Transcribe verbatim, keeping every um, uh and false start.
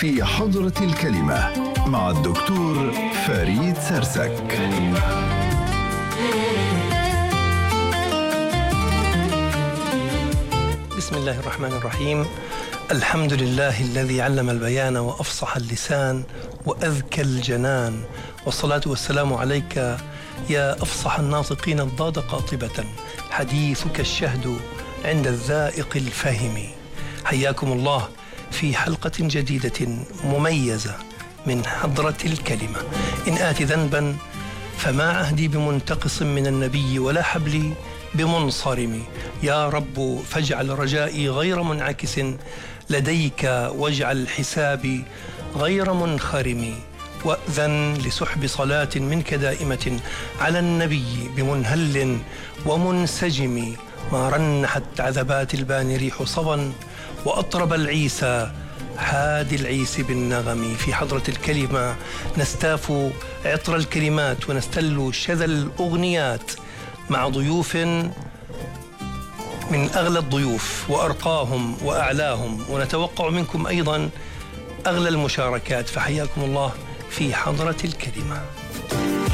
في حضرة الكلمة مع الدكتور فريد سرسك. بسم الله الرحمن الرحيم. الحمد لله الذي علم البيان وأفصح اللسان وأذكى الجنان، والصلاة والسلام عليك يا أفصح الناطقين الضاد قاطبة، حديثك الشهد عند الذائق الفهم. حياكم الله في حلقة جديدة مميزة من حضرة الكلمة. إن آت ذنبا فما عهدي بمنتقص من النبي ولا حبلي بمنصرم. يا رب فاجعل رجائي غير منعكس لديك، واجعل حسابي غير منخرم. وأذن لسحب صلاة منك دائمة على النبي بمنهل ومنسجم. ما رنحت عذبات البان ريح صبا، وأطرب العيسى حادي العيس بالنغم. في حضرة الكلمة نستاف عطر الكلمات ونستل شذا الأغنيات مع ضيوف من أغلى الضيوف وأرقاهم وأعلاهم، ونتوقع منكم أيضا أغلى المشاركات. فحياكم الله في حضرة الكلمة.